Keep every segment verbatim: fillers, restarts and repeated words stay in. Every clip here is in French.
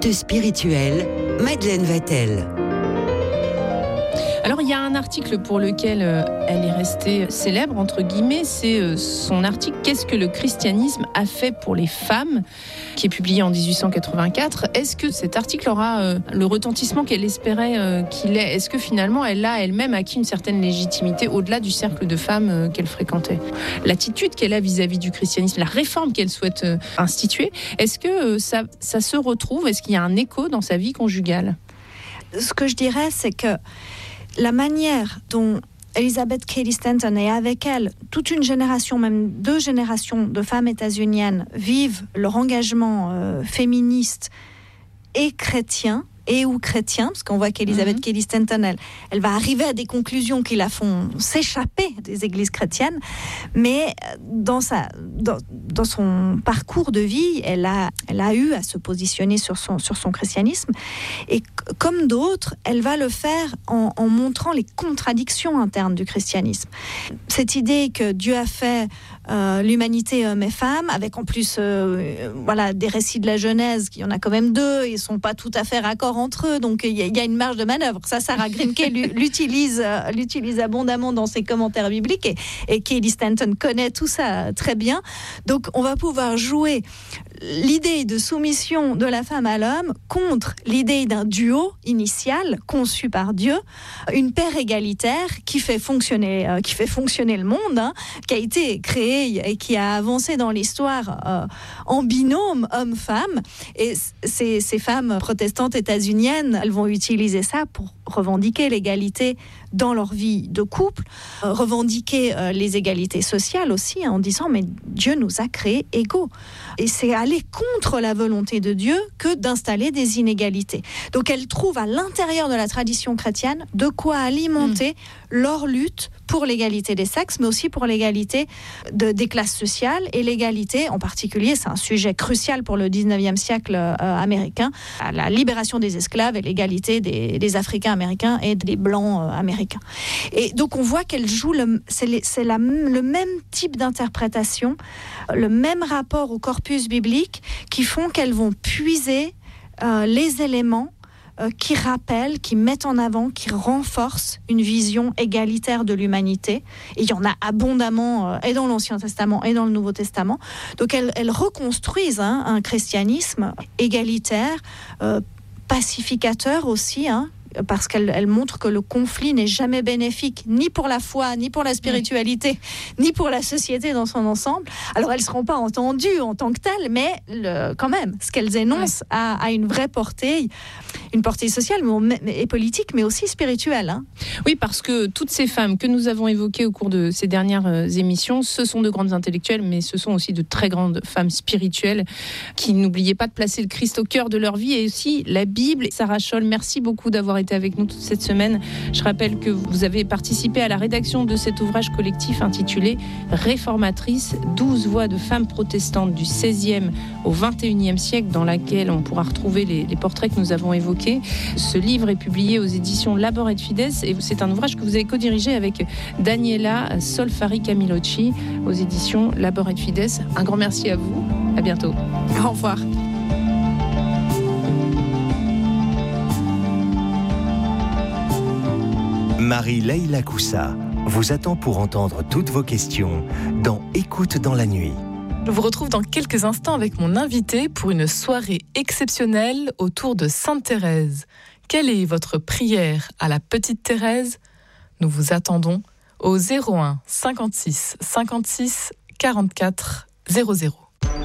porteuse spirituelle, Madeleine Vatel. Alors, il y a un article pour lequel euh, elle est restée célèbre, entre guillemets, c'est euh, son article « Qu'est-ce que le christianisme a fait pour les femmes ?» qui est publié en dix-huit cent quatre-vingt-quatre. Est-ce que cet article aura euh, le retentissement qu'elle espérait euh, qu'il ait ? Est-ce que finalement, elle a elle-même acquis une certaine légitimité au-delà du cercle de femmes euh, qu'elle fréquentait ? L'attitude qu'elle a vis-à-vis du christianisme, la réforme qu'elle souhaite euh, instituer, est-ce que euh, ça, ça se retrouve ? Est-ce qu'il y a un écho dans sa vie conjugale ? Ce que je dirais, c'est que la manière dont Elizabeth Cady Stanton et avec elle, toute une génération, même deux générations de femmes états-uniennes vivent leur engagement euh, féministe et chrétien, et ou chrétien, parce qu'on voit qu'Elizabeth mm-hmm. Cady Stanton, elle, elle va arriver à des conclusions qui la font s'échapper des églises chrétiennes, mais dans, sa, dans, dans son parcours de vie, elle a, elle a eu à se positionner sur son, sur son christianisme, et c- comme d'autres, elle va le faire en, en montrant les contradictions internes du christianisme. Cette idée que Dieu a fait euh, l'humanité hommes et femmes, avec en plus euh, voilà, des récits de la Genèse, il y en a quand même deux, ils ne sont pas tout à fait raccords entre eux, donc il y, y a une marge de manœuvre. Ça, Sarah Grimke l'utilise, euh, l'utilise abondamment dans ses commentaires bibliques, et, et Cady Stanton connaît tout ça très bien. Donc on va pouvoir jouer l'idée de soumission de la femme à l'homme contre l'idée d'un duo initial conçu par Dieu, une paire égalitaire qui fait fonctionner, euh, qui fait fonctionner le monde, hein, qui a été créé et qui a avancé dans l'histoire euh, en binôme homme-femme. Et ces, ces femmes protestantes états-uniennes, elles vont utiliser ça pour revendiquer l'égalité dans leur vie de couple, euh, revendiquer euh, les égalités sociales aussi, hein, en disant mais Dieu nous a créés égaux. Et c'est aller contre la volonté de Dieu que d'installer des inégalités. Donc elles trouvent à l'intérieur de la tradition chrétienne de quoi alimenter mmh. leur lutte pour l'égalité des sexes, mais aussi pour l'égalité de, des classes sociales, et l'égalité en particulier, c'est un sujet crucial pour le dix-neuvième siècle euh, américain, la libération des esclaves et l'égalité des, des Africains américains et des Blancs euh, américains. Et donc on voit qu'elle joue, le, c'est, les, c'est la, le même type d'interprétation, le même rapport au corpus biblique, qui font qu'elles vont puiser euh, les éléments euh, qui rappellent, qui mettent en avant, qui renforcent une vision égalitaire de l'humanité. Et il y en a abondamment, euh, et dans l'Ancien Testament et dans le Nouveau Testament. Donc elles, elles reconstruisent hein, un christianisme égalitaire, euh, pacificateur aussi, hein, parce qu'elle elle montre que le conflit n'est jamais bénéfique, ni pour la foi, ni pour la spiritualité, oui. ni pour la société dans son ensemble. Alors elles ne seront pas entendues en tant que telles, mais le, quand même, ce qu'elles énoncent oui. a, a une vraie portée, une portée sociale mais, et politique, mais aussi spirituelle. Hein. Oui, parce que toutes ces femmes que nous avons évoquées au cours de ces dernières émissions, ce sont de grandes intellectuelles, mais ce sont aussi de très grandes femmes spirituelles qui n'oubliaient pas de placer le Christ au cœur de leur vie, et aussi la Bible. Sarah Scholl, merci beaucoup d'avoir été avec nous toute cette semaine. Je rappelle que vous avez participé à la rédaction de cet ouvrage collectif intitulé Réformatrices, douze voix de femmes protestantes du seizième au vingt et unième siècle, dans laquelle on pourra retrouver les, les portraits que nous avons évoqués. Ce livre est publié aux éditions Labor et Fides, et c'est un ouvrage que vous avez co-dirigé avec Daniela Solfari Camilocci aux éditions Labor et Fides. Un grand merci à vous. À bientôt. Au revoir. Marie-Leila Coussa vous attend pour entendre toutes vos questions dans Écoute dans la nuit. Je vous retrouve dans quelques instants avec mon invité pour une soirée exceptionnelle autour de Sainte Thérèse. Quelle est votre prière à la petite Thérèse ? Nous vous attendons au zéro un cinquante-six cinquante-six quarante-quatre zéro zéro.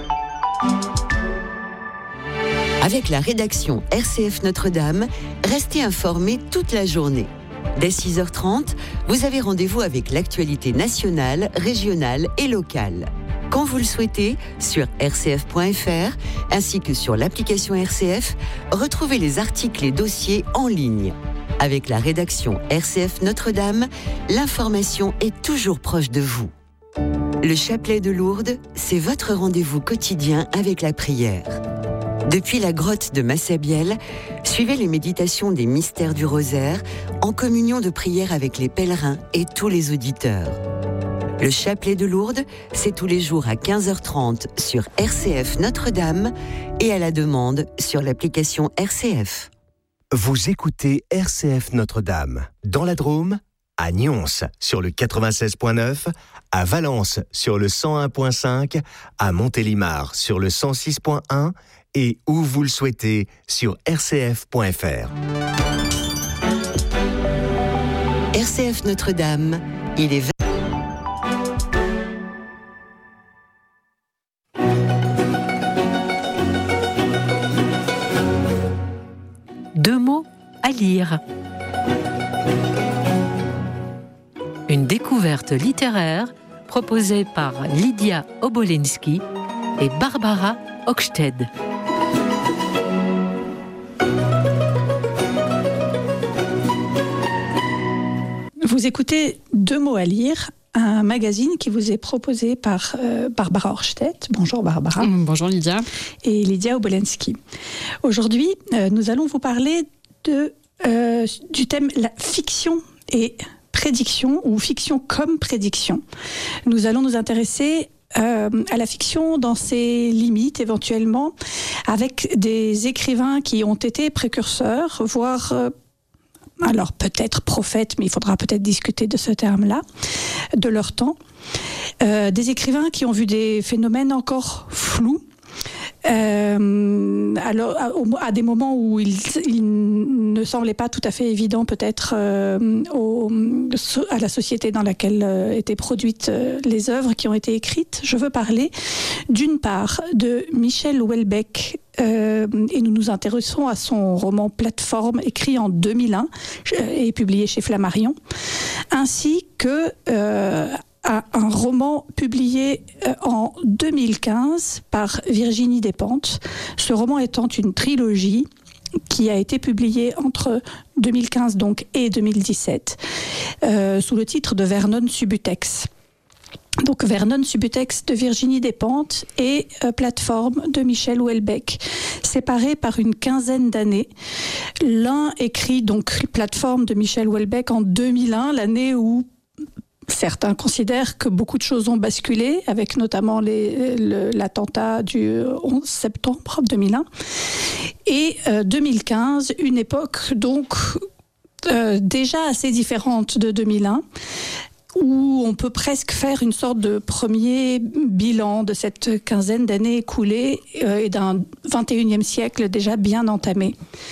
Avec la rédaction R C F Notre-Dame, restez informés toute la journée. Dès six heures trente, vous avez rendez-vous avec l'actualité nationale, régionale et locale. Quand vous le souhaitez, sur r c f point f r, ainsi que sur l'application R C F, retrouvez les articles et dossiers en ligne. Avec la rédaction R C F Notre-Dame, l'information est toujours proche de vous. Le chapelet de Lourdes, c'est votre rendez-vous quotidien avec la prière. Depuis la grotte de Massabielle, suivez les méditations des mystères du rosaire en communion de prière avec les pèlerins et tous les auditeurs. Le chapelet de Lourdes, c'est tous les jours à quinze heures trente sur R C F Notre-Dame et à la demande sur l'application R C F. Vous écoutez R C F Notre-Dame. Dans la Drôme, à Nyons sur le quatre-vingt-seize point neuf, à Valence sur le cent un point cinq, à Montélimar sur le cent six point un et où vous le souhaitez sur r c f point f r. R C F Notre-Dame, il est Deux mots à lire. Une découverte littéraire proposée par Lydia Obolensky et Barbara Hochsted. Vous écoutez Deux mots à lire, un magazine qui vous est proposé par euh, Barbara Hochsted. Bonjour Barbara. Mmh, bonjour Lydia. Et Lydia Obolensky. Aujourd'hui, euh, nous allons vous parler de, euh, du thème la fiction et prédiction, ou fiction comme prédiction. Nous allons nous intéresser euh, à la fiction dans ses limites éventuellement, avec des écrivains qui ont été précurseurs, voire... Euh, alors peut-être prophètes, mais il faudra peut-être discuter de ce terme-là, de leur temps. Euh, des écrivains qui ont vu des phénomènes encore flous, euh, alors, à, à des moments où il, il ne semblait pas tout à fait évident peut-être euh, au, à la société dans laquelle euh, étaient produites euh, les œuvres qui ont été écrites. Je veux parler d'une part de Michel Houellebecq, Euh, et nous nous intéressons à son roman Plateforme, écrit en deux mille un et publié chez Flammarion, ainsi que euh, à un roman publié euh, en deux mille quinze par Virginie Despentes, ce roman étant une trilogie qui a été publiée entre deux mille quinze donc et deux mille dix-sept, euh, sous le titre de Vernon Subutex. Donc Vernon Subutex de Virginie Despentes et euh, Plateforme de Michel Houellebecq, séparés par une quinzaine d'années. L'un écrit donc Plateforme de Michel Houellebecq en deux mille un, l'année où certains considèrent que beaucoup de choses ont basculé, avec notamment les, le, l'attentat du onze septembre deux mille un. Et euh, deux mille quinze, une époque donc euh, déjà assez différente de deux mille un, où on peut presque faire une sorte de premier bilan de cette quinzaine d'années écoulées euh, et d'un vingt et unième siècle déjà bien entamé.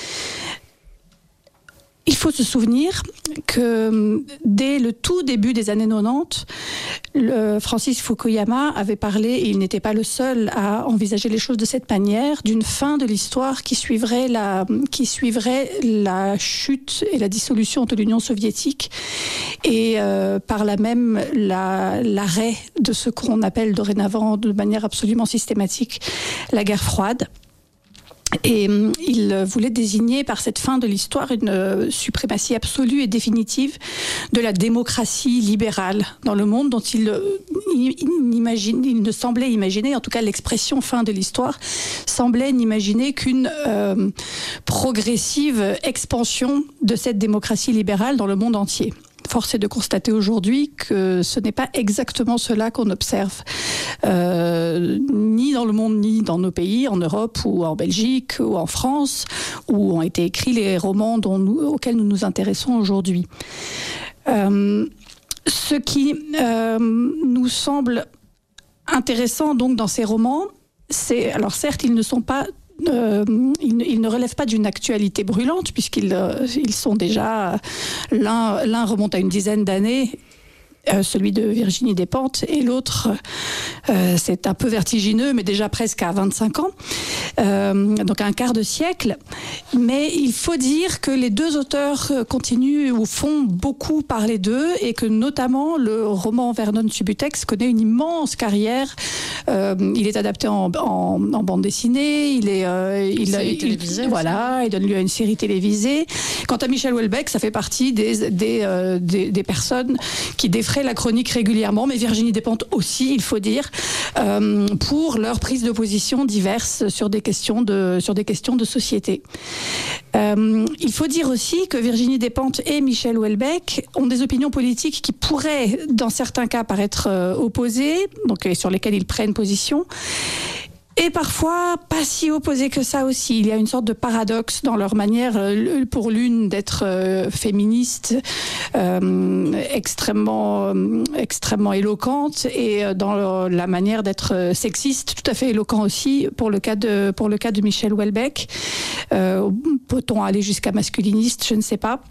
Il faut se souvenir que dès le tout début des années quatre-vingt-dix, le Francis Fukuyama avait parlé, et il n'était pas le seul à envisager les choses de cette manière, d'une fin de l'histoire qui suivrait la, qui suivrait la chute et la dissolution de l'Union soviétique et euh, par là même la, l'arrêt de ce qu'on appelle dorénavant de manière absolument systématique la guerre froide. Et euh, il voulait désigner par cette fin de l'histoire une euh, suprématie absolue et définitive de la démocratie libérale dans le monde, dont il, euh, il, il, imagine, il ne semblait imaginer, en tout cas l'expression fin de l'histoire, semblait n'imaginer qu'une euh, progressive expansion de cette démocratie libérale dans le monde entier. Force est de constater aujourd'hui que ce n'est pas exactement cela qu'on observe, euh, ni dans le monde, ni dans nos pays, en Europe ou en Belgique ou en France, où ont été écrits les romans dont nous, auxquels nous nous intéressons aujourd'hui. Euh, ce qui euh, nous semble intéressant donc dans ces romans, c'est, alors certes, ils ne sont pas Euh, ils, ils ne relèvent pas d'une actualité brûlante, puisqu'ils euh, ils sont déjà, l'un, l'un remonte à une dizaine d'années, euh, celui de Virginie Despentes, et l'autre, euh, c'est un peu vertigineux, mais déjà presque à vingt-cinq ans, euh, donc un quart de siècle. Mais il faut dire que les deux auteurs continuent ou font beaucoup parler d'eux, et que notamment le roman Vernon Subutex connaît une immense carrière. Euh, il est adapté en, en, en bande dessinée, il est, euh, il, série il, télévisée il voilà, il donne lieu à une série télévisée. Quant à Michel Houellebecq, ça fait partie des des, euh, des, des personnes qui défraient offraient la chronique régulièrement, mais Virginie Despentes aussi, il faut dire, euh, pour leurs prises de position diverses sur des questions de, sur des questions de société. Euh, il faut dire aussi que Virginie Despentes et Michel Houellebecq ont des opinions politiques qui pourraient, dans certains cas, paraître euh, opposées, donc, et sur lesquelles ils prennent position. Et parfois, pas si opposés que ça aussi. Il y a une sorte de paradoxe dans leur manière, pour l'une, d'être euh, féministe, euh, extrêmement, euh, extrêmement éloquente, et dans leur, la manière d'être sexiste, tout à fait éloquent aussi, pour le cas de, pour le cas de Michel Houellebecq. Euh, peut-on aller jusqu'à masculiniste? Je ne sais pas.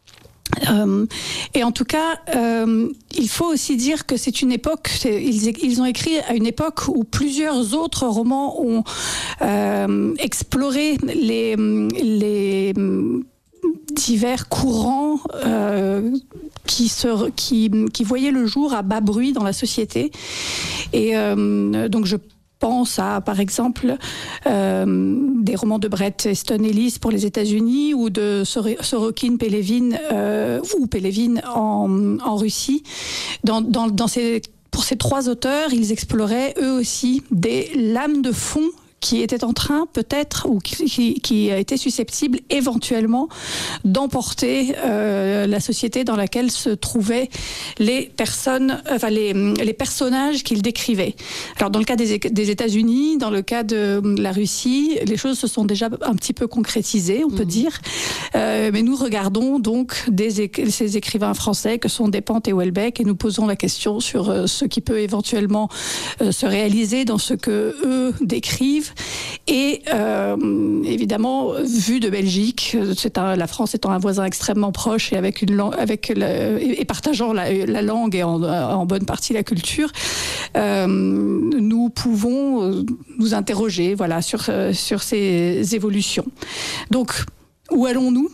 Euh, et en tout cas, euh, il faut aussi dire que c'est une époque, c'est, ils, ils ont écrit à une époque où plusieurs autres romans ont euh, exploré les, les divers courants euh, qui, se, qui, qui voyaient le jour à bas bruit dans la société. Et euh, donc je pense à, par exemple, euh, des romans de Bret Easton Ellis pour les États-Unis ou de Sorokin Pelevin euh, ou Pelevin en, en Russie. Dans, dans, dans ces, pour ces trois auteurs, ils exploraient eux aussi des lames de fond qui était en train, peut-être, ou qui, qui, qui a été susceptible éventuellement d'emporter euh, la société dans laquelle se trouvaient les personnes, enfin les, les personnages qu'ils décrivaient. Alors dans le cas des, des États-Unis, dans le cas de la Russie, les choses se sont déjà un petit peu concrétisées, on peut mmh. dire. Euh, mais nous regardons donc des, ces écrivains français que sont Despentes et Houellebecq et nous posons la question sur euh, ce qui peut éventuellement euh, se réaliser dans ce que eux décrivent. Et euh, évidemment, vu de Belgique, c'est un, la France étant un voisin extrêmement proche et avec une langue, avec le, et partageant la, la langue et en, en bonne partie la culture, euh, nous pouvons nous interroger, voilà, sur sur ces évolutions. Donc, où allons-nous?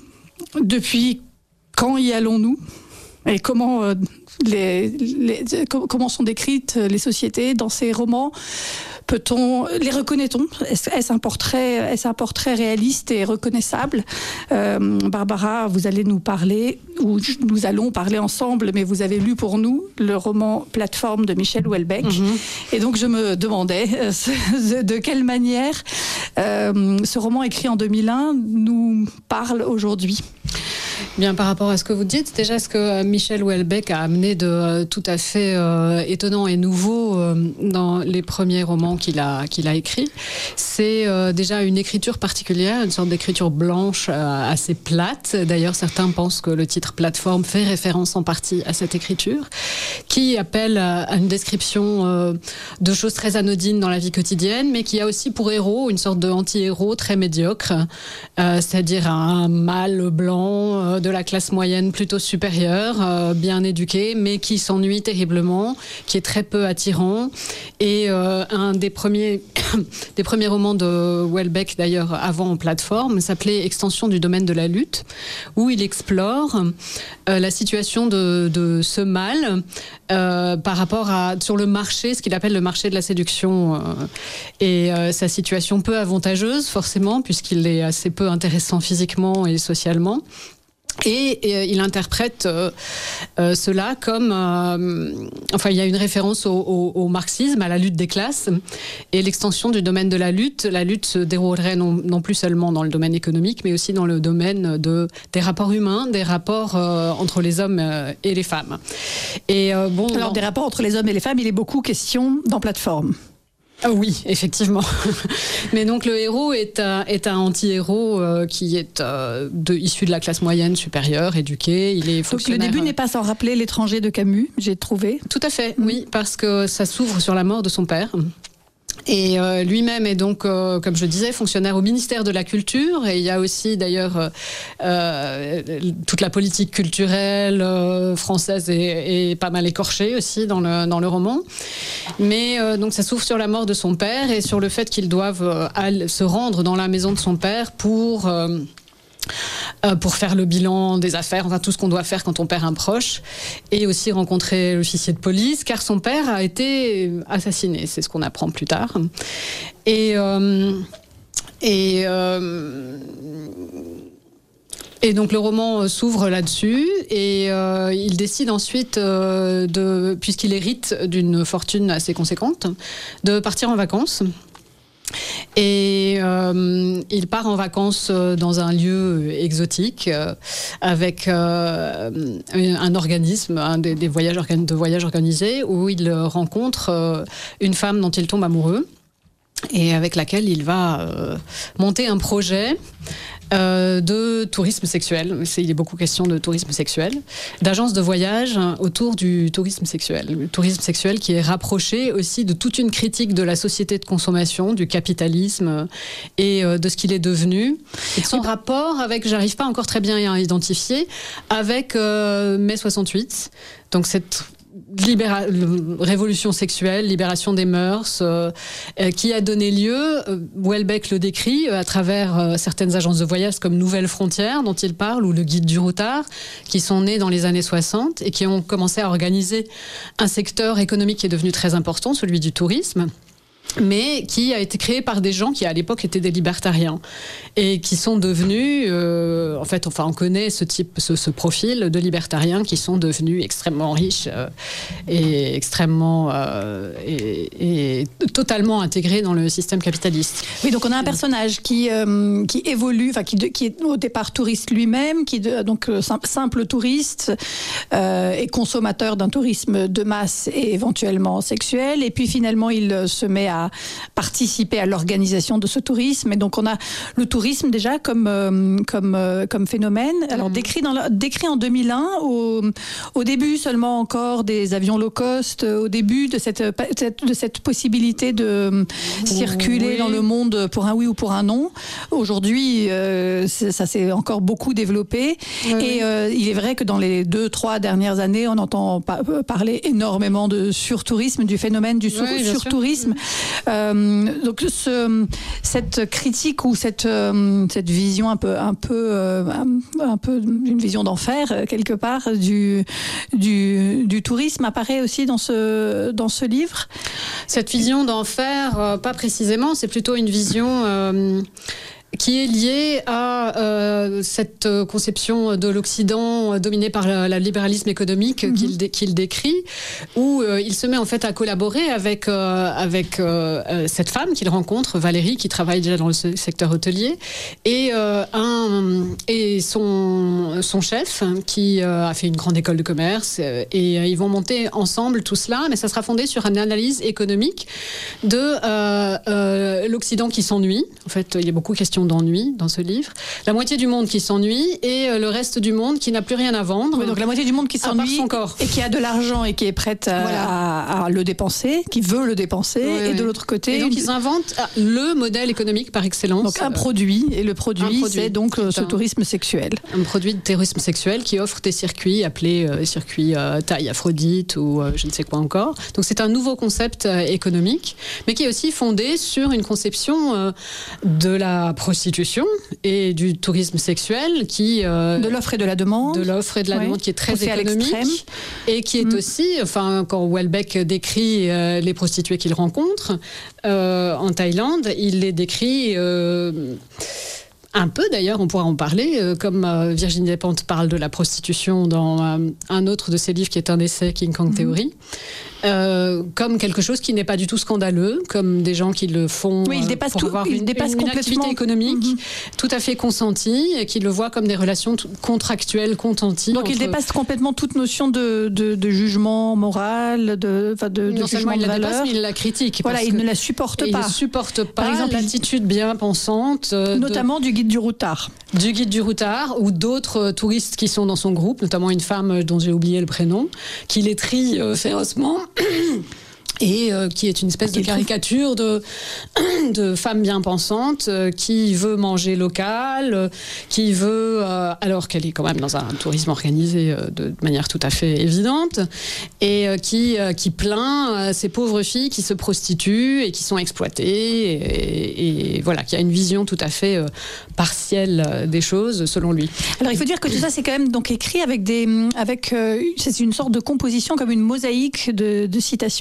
Depuis quand y allons-nous? Et comment euh, les, les, comment sont décrites les sociétés dans ces romans? Peut-on, les reconnaît-on? Est-ce un portrait, est-ce un portrait réaliste et reconnaissable? euh, Barbara, vous allez nous parler, ou nous allons parler ensemble, mais vous avez lu pour nous le roman Plateforme de Michel Houellebecq. Mm-hmm. Et donc je me demandais euh, de quelle manière euh, ce roman écrit en deux mille un nous parle aujourd'hui. Bien, par rapport à ce que vous dites, déjà ce que Michel Houellebecq a amené de euh, tout à fait euh, étonnant et nouveau euh, dans les premiers romans qu'il a, qu'il a écrits, c'est euh, déjà une écriture particulière, une sorte d'écriture blanche euh, assez plate. D'ailleurs, certains pensent que le titre Plateforme fait référence en partie à cette écriture, qui appelle à, à une description euh, de choses très anodines dans la vie quotidienne, mais qui a aussi pour héros une sorte de anti-héros très médiocre, euh, c'est-à-dire un mâle blanc euh, de la classe moyenne plutôt supérieure, euh, bien éduqué, mais qui s'ennuie terriblement, qui est très peu attirant. Et euh, un des premiers, des premiers romans de Houellebecq, d'ailleurs, avant Plateforme, s'appelait Extension du domaine de la lutte, où il explore euh, la situation de, de ce mâle euh, par rapport à, sur le marché, ce qu'il appelle le marché de la séduction, euh, et euh, sa situation peu avantageuse, forcément, puisqu'il est assez peu intéressant physiquement et socialement. Et, et il interprète euh, euh, cela comme... Euh, enfin, il y a une référence au, au, au marxisme, à la lutte des classes, et l'extension du domaine de la lutte. La lutte se déroulerait non, non plus seulement dans le domaine économique, mais aussi dans le domaine de, des rapports humains, des rapports euh, entre les hommes euh, et les femmes. Et, euh, bon, Alors, dans... des rapports entre les hommes et les femmes, il est beaucoup question dans Plateforme. Ah oui, effectivement. Mais donc le héros est un, est un anti-héros euh, qui est euh, de, issu de la classe moyenne supérieure, éduqué. Il est fonctionnaire. Donc le début n'est pas sans rappeler L'étranger de Camus, j'ai trouvé. Tout à fait, mmh. oui, parce que ça s'ouvre sur la mort de son père. Et euh, lui-même est donc, euh, comme je disais, fonctionnaire au ministère de la Culture. Et il y a aussi, d'ailleurs, euh, toute la politique culturelle euh, française est, est pas mal écorchée aussi dans le, dans le roman. Mais euh, donc ça s'ouvre sur la mort de son père et sur le fait qu'ils doivent euh, aller, se rendre dans la maison de son père pour... Euh, Euh, pour faire le bilan des affaires, enfin tout ce qu'on doit faire quand on perd un proche, et aussi rencontrer l'officier de police, car son père a été assassiné, c'est ce qu'on apprend plus tard. Et, euh, et euh, Et donc le roman s'ouvre là-dessus et euh, il décide ensuite, euh, de, puisqu'il hérite d'une fortune assez conséquente, de partir en vacances. Et euh, il part en vacances dans un lieu exotique euh, avec euh, un organisme, un des, des voyages, de voyages organisés, où il rencontre euh, une femme dont il tombe amoureux et avec laquelle il va euh, monter un projet Euh, de tourisme sexuel. C'est, il est beaucoup question de tourisme sexuel, d'agence de voyage autour du tourisme sexuel. Le tourisme sexuel qui est rapproché aussi de toute une critique de la société de consommation, du capitalisme et euh, de ce qu'il est devenu. Et de son rapport avec, j'arrive pas encore très bien à identifier, avec euh, mai soixante-huit. Donc cette Libéra- révolution sexuelle, libération des mœurs, euh, euh, qui a donné lieu, euh, Houellebecq le décrit euh, à travers euh, certaines agences de voyage comme Nouvelles Frontières dont il parle, ou le Guide du Routard, qui sont nés dans les années soixante et qui ont commencé à organiser un secteur économique qui est devenu très important, celui du tourisme, mais qui a été créé par des gens qui à l'époque étaient des libertariens et qui sont devenus, euh, en fait, enfin on connaît ce type, ce, ce profil de libertariens qui sont devenus extrêmement riches euh, et extrêmement euh, et, et totalement intégrés dans le système capitaliste. Oui, donc on a un personnage qui euh, qui évolue, enfin qui, qui est au départ touriste lui-même, qui de, donc simple touriste euh, et consommateur d'un tourisme de masse et éventuellement sexuel, et puis finalement il se met à participer à l'organisation de ce tourisme. Et donc on a le tourisme déjà comme euh, comme euh, comme phénomène. Alors mmh. décrit dans le, décrit en deux mille un, au au début seulement encore des avions low cost, au début de cette de cette possibilité de circuler oui. dans le monde pour un oui ou pour un non. Aujourd'hui, euh, ça s'est encore beaucoup développé. Oui, et euh, il est vrai que dans les deux trois dernières années, on entend pa- parler énormément de surtourisme, du phénomène du sur- oui, surtourisme. Euh, donc ce, cette critique ou cette euh, cette vision un peu un peu euh, un, un peu une vision d'enfer quelque part du du du tourisme apparaît aussi dans ce dans ce livre. Cette vision d'enfer, euh, pas précisément, c'est plutôt une vision euh, qui est liée à euh, cette conception de l'Occident dominée par le, le libéralisme économique mm-hmm. qu'il, dé, qu'il décrit, où euh, il se met en fait à collaborer avec, euh, avec euh, cette femme qu'il rencontre, Valérie, qui travaille déjà dans le secteur hôtelier, et, euh, un, et son, son chef, qui euh, a fait une grande école de commerce, et euh, ils vont monter ensemble tout cela, mais ça sera fondé sur une analyse économique de euh, euh, l'Occident qui s'ennuie. En fait, il y a beaucoup de questions d'ennui dans ce livre. La moitié du monde qui s'ennuie et le reste du monde qui n'a plus rien à vendre. Oui, donc la moitié du monde qui s'ennuie son corps. Et qui a de l'argent et qui est prête à, voilà. à, à le dépenser, qui veut le dépenser. Oui, et oui. de l'autre côté... Et donc ils inventent le modèle économique par excellence. Donc un produit. Et le produit, produit c'est donc c'est ce un, tourisme sexuel. Un produit de tourisme sexuel qui offre des circuits appelés euh, circuits euh, taille Aphrodite ou euh, je ne sais quoi encore. Donc c'est un nouveau concept euh, économique, mais qui est aussi fondé sur une conception euh, de la prostitution et du tourisme sexuel qui euh, de l'offre et de la demande de l'offre et de la ouais. demande qui est très Poussé économique et qui est mmh. aussi, enfin quand Houellebecq décrit euh, les prostituées qu'il rencontre euh, en Thaïlande, il les décrit euh, un peu d'ailleurs, on pourra en parler, euh, comme euh, Virginie Despentes parle de la prostitution dans euh, un autre de ses livres qui est un essai, King Kong mmh. Theory. Euh, comme quelque chose qui n'est pas du tout scandaleux, comme des gens qui le font oui, il dépasse pour tout, avoir il une, dépasse une, une activité économique mm-hmm. tout à fait consentie et qui le voit comme des relations t- contractuelles, consenties. Donc entre... il dépasse complètement toute notion de, de, de jugement moral, de, de, de non jugement seulement il de la valeur. dépasse, mais il la critique. Voilà, il ne la supporte il pas. Il ne supporte pas Par exemple, l'attitude bien pensante. Euh, notamment de... du guide du Routard. Du guide du Routard ou d'autres touristes qui sont dans son groupe, notamment une femme dont j'ai oublié le prénom, qui les trie euh, férocement. Et euh, qui est une espèce de caricature de, de femme bien pensante euh, qui veut manger local, euh, qui veut, euh, alors qu'elle est quand même dans un tourisme organisé euh, de, de manière tout à fait évidente, et euh, qui, euh, qui plaint euh, ces pauvres filles qui se prostituent et qui sont exploitées, et, et voilà, qui a une vision tout à fait euh, partielle euh, des choses, selon lui. Alors il faut dire que tout ça, c'est quand même donc écrit avec des, avec, euh, c'est une sorte de composition comme une mosaïque de, de citations. Enfin, on a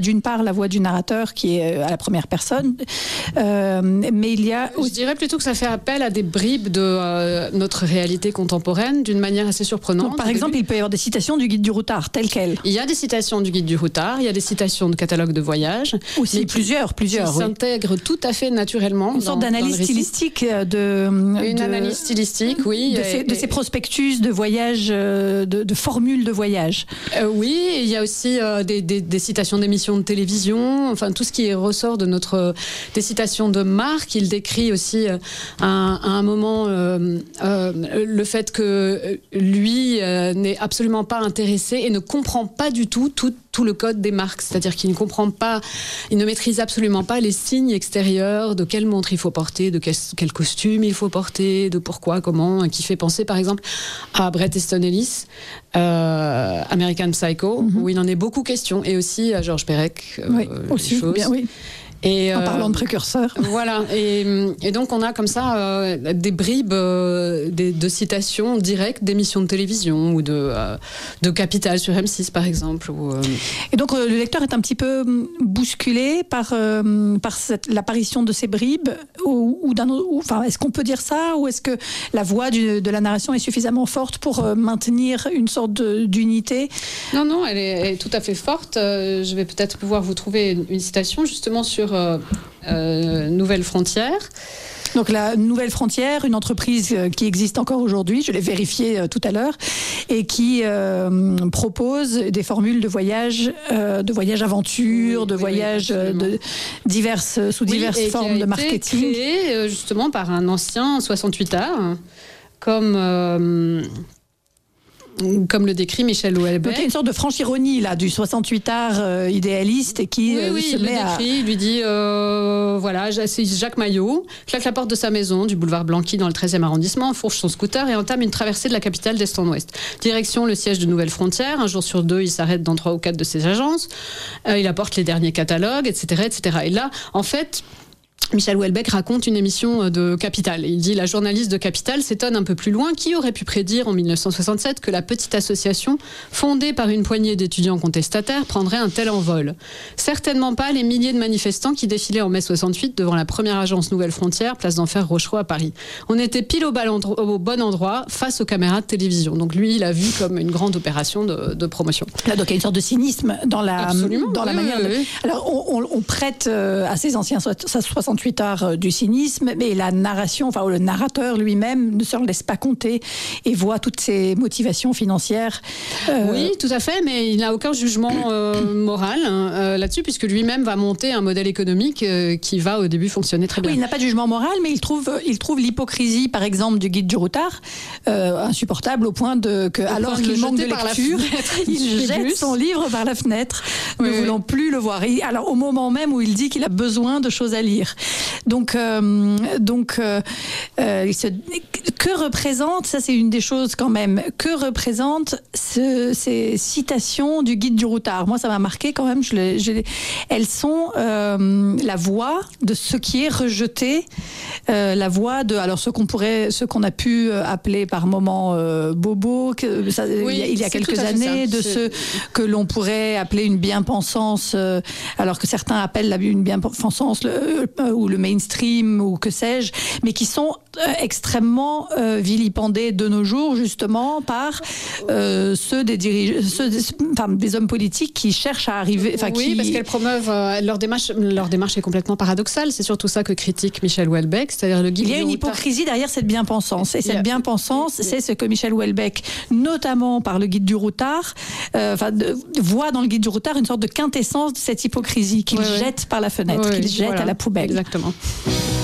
d'une part la voix du narrateur qui est à la première personne, euh, mais il y a... Je dirais plutôt que ça fait appel à des bribes de euh, notre réalité contemporaine d'une manière assez surprenante. Donc, par exemple, début. il peut y avoir des citations du Guide du Routard, telles quelles. Il y a des citations du Guide du Routard, il y a des citations de catalogue de voyage. Aussi, mais plusieurs, plusieurs. Qui oui. s'intègrent tout à fait naturellement. Une dans, sorte d'analyse stylistique de... Une de, analyse stylistique, oui. De ces, de ces prospectus de voyage, de, de formules de voyage. Euh, oui, il y a aussi euh, des, des, des citations d'émissions de télévision, enfin tout ce qui ressort de notre... Des citations de Marc, il décrit aussi euh, à, à un moment euh, euh, le fait que lui euh, n'est absolument pas intéressé et ne comprend pas du tout tout, tout le code des marques, c'est-à-dire qu'il ne comprend pas, il ne maîtrise absolument pas les signes extérieurs de quelle montre il faut porter, de quel, quel costume il faut porter, de pourquoi, comment, qui fait penser par exemple à Bret Easton Ellis, euh, American Psycho, mm-hmm. où il en est beaucoup question, et aussi à Georges Perec. Euh, oui, aussi, bien, oui. Et, en euh, parlant de précurseurs. Voilà, et, et donc on a comme ça euh, des bribes euh, des, de citations directes d'émissions de télévision ou de, euh, de Capital sur M six par exemple. Ou, euh... Et donc euh, le lecteur est un petit peu bousculé par, euh, par cette, l'apparition de ces bribes ou, ou d'un, ou, enfin, est-ce qu'on peut dire ça, ou est-ce que la voix du, de la narration est suffisamment forte pour euh, maintenir une sorte de, d'unité? Non, non, elle est, elle est tout à fait forte. Euh, je vais peut-être pouvoir vous trouver une, une citation justement sur Euh, euh, Nouvelle Frontière. Donc la Nouvelle Frontière, une entreprise qui existe encore aujourd'hui, je l'ai vérifié euh, tout à l'heure, et qui euh, propose des formules de voyage, euh, de voyage aventure, oui, de oui, voyage oui, de diverses, sous oui, diverses formes de marketing. Qui a été créé justement par un ancien soixante-huit art, comme... Euh, comme le décrit Michel Houellebecq. Donc il y a une sorte de franche ironie là du soixante-huit art euh, idéaliste et qui oui, euh, oui, se il met le à... décrit, il lui dit euh, voilà, c'est Jacques Maillot, claque la porte de sa maison du boulevard Blanqui dans le treizième arrondissement, fourche son scooter et entame une traversée de la capitale d'est en ouest. Direction le siège de Nouvelle Frontière. Un jour sur deux, il s'arrête dans trois ou quatre de ses agences. Euh, il apporte les derniers catalogues, et cetera, et cetera. Et là, en fait, Michel Houellebecq raconte une émission de Capital. Il dit « La journaliste de Capital s'étonne un peu plus loin. Qui aurait pu prédire en dix-neuf cent soixante-sept que la petite association, fondée par une poignée d'étudiants contestataires, prendrait un tel envol? Certainement pas les milliers de manifestants qui défilaient en mai soixante-huit devant la première agence Nouvelle Frontière, place d'Enfer Rochereau à Paris. On était pile au, au bon endroit face aux caméras de télévision. » Donc lui, il a vu comme une grande opération de, de promotion. Là, donc il y a une sorte de cynisme dans la, dans oui, la manière oui, de... oui. Alors on, on, on prête à ces anciens soixante-huit art du cynisme, mais la narration, enfin le narrateur lui-même ne se laisse pas compter et voit toutes ses motivations financières. Euh... Oui, tout à fait, mais il n'a aucun jugement euh, moral euh, là-dessus, puisque lui-même va monter un modèle économique euh, qui va au début fonctionner très bien. Oui, il n'a pas de jugement moral, mais il trouve, il trouve l'hypocrisie, par exemple, du Guide du Routard euh, insupportable au point de que, au alors qu'il manque de lecture, il jette son livre par la fenêtre, oui, ne oui. voulant plus le voir. Et alors au moment même où il dit qu'il a besoin de choses à lire. Donc, euh, donc euh, euh, se, que représente, ça c'est une des choses quand même, que représente ce, ces citations du Guide du Routard? Moi ça m'a marqué quand même, je l'ai, je l'ai, elles sont euh, la voix de ce qui est rejeté, euh, la voix de, alors ce qu'on pourrait, ce qu'on a pu appeler par moments euh, bobo, que, ça, oui, il y a, il y a quelques années, ça. de ce que l'on pourrait appeler une bien-pensance, euh, alors que certains appellent la, une bien-pensance le, euh, ou le mainstream ou que sais-je, mais qui sont euh, extrêmement euh, vilipendés de nos jours justement par euh, ceux des dirigeants, ceux des, enfin, des hommes politiques qui cherchent à arriver. Oui, qui... parce qu'elles promeuvent euh, leur démarche. Leur démarche est complètement paradoxale. C'est surtout ça que critique Michel Houellebecq, c'est-à-dire le guide. Il y a une hypocrisie derrière cette bien-pensance, et cette bien-pensance, c'est ce que Michel Houellebecq, notamment par le Guide du Routard, euh, enfin, de, voit dans le Guide du Routard une sorte de quintessence de cette hypocrisie qu'il oui, jette oui. par la fenêtre, oui, qu'il jette voilà. à la poubelle. Exactement.